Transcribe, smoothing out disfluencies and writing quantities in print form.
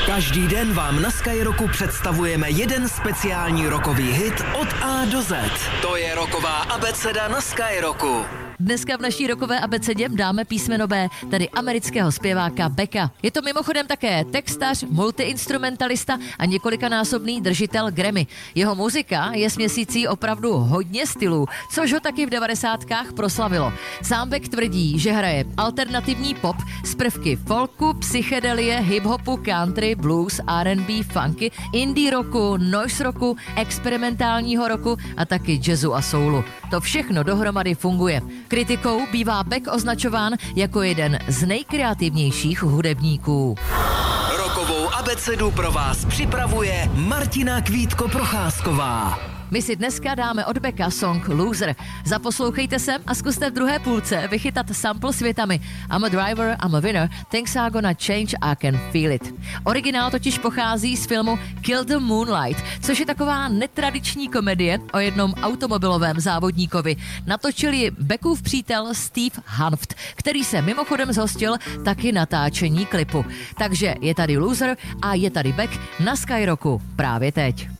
Každý den vám na Skyrocku představujeme jeden speciální rockový hit od A do Z. To je rocková abeceda na Skyrocku. Dneska v naší rockové abecedě dáme písmeno B, tedy amerického zpěváka Becka. Je to mimochodem také textař, multiinstrumentalista a několikanásobný držitel Grammy. Jeho muzika je směsící opravdu hodně stylů, což ho taky v 90kách proslavilo. Sám Beck tvrdí, že hraje alternativní pop z prvky folku, psychedelie, hiphopu, country, blues, R&B, funky, indie rocku, noise rocku, experimentálního rocku a taky jazzu a soulu. To všechno dohromady funguje. Kritikou bývá Beck označován jako jeden z nejkreativnějších hudebníků. Rockovou abecedu pro vás připravuje Martina Kvítko-Procházková. My si dneska dáme od Becka song Loser. Zaposlouchejte se a zkuste v druhé půlce vychytat sample s větami I'm a driver, I'm a winner, things are gonna change, I can feel it. Originál totiž pochází z filmu Kill the Moonlight, což je taková netradiční komedie o jednom automobilovém závodníkovi. Natočil ji Beckův přítel Steve Hanft, který se mimochodem zhostil taky natáčení klipu. Takže je tady Loser a je tady Beck na Skyrocku právě teď.